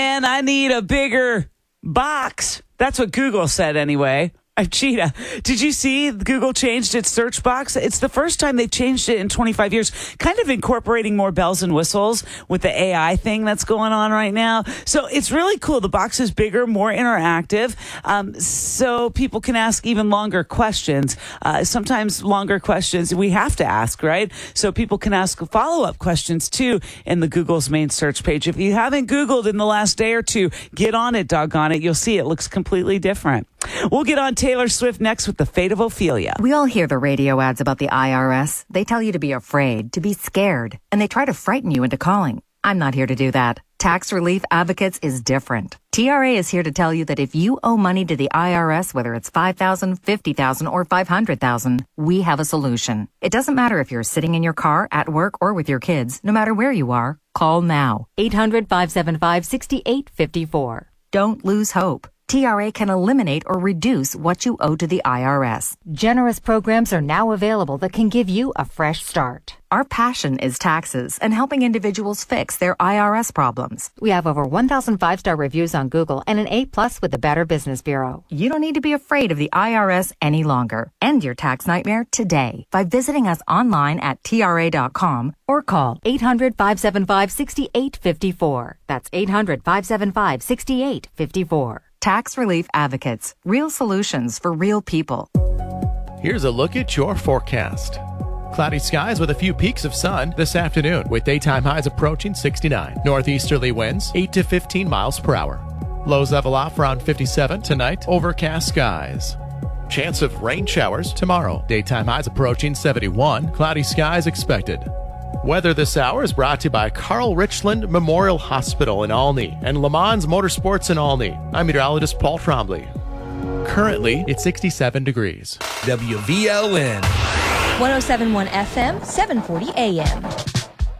And I need a bigger box. That's what Google said anyway. Cheetah, did you see Google changed its search box? It's the first time they've changed it in 25 years, kind of incorporating more bells and whistles with the AI thing that's going on right now. So it's really cool. The box is bigger, more interactive, so people can ask even longer questions. Sometimes longer questions we have to ask, right? So people can ask follow-up questions too in the Google's main search page. If you haven't Googled in the last day or two, get on it, doggone it. You'll see it looks completely different. We'll get on Taylor Swift next with the fate of Ophelia. We all hear the radio ads about the IRS. They tell you to be afraid, to be scared, and they try to frighten you into calling. I'm not here to do that. Tax Relief Advocates is different. TRA is here to tell you that if you owe money to the IRS, whether it's $5,000, $50,000, or $500,000, we have a solution. It doesn't matter if you're sitting in your car, at work, or with your kids. No matter where you are, call now. 800-575-6854. Don't lose hope. TRA can eliminate or reduce what you owe to the IRS. Generous programs are now available that can give you a fresh start. Our passion is taxes and helping individuals fix their IRS problems. We have over 1,000 5-star reviews on Google and an A+ with the Better Business Bureau. You don't need to be afraid of the IRS any longer. End your tax nightmare today by visiting us online at TRA.com or call 800-575-6854. That's 800-575-6854. Tax Relief Advocates. Real solutions for real people. Here's a look at your forecast. Cloudy skies with a few peaks of sun this afternoon with daytime highs approaching 69. Northeasterly winds 8 to 15 miles per hour. Lows level off around 57 tonight. Overcast skies. Chance of rain showers tomorrow. Daytime highs approaching 71. Cloudy skies expected. Weather this hour is brought to you by Carl Richland Memorial Hospital in Olney and Le Mans Motorsports in Olney. I'm meteorologist Paul Trombley. Currently, it's 67 degrees. WVLN 107.1 FM, 740 AM.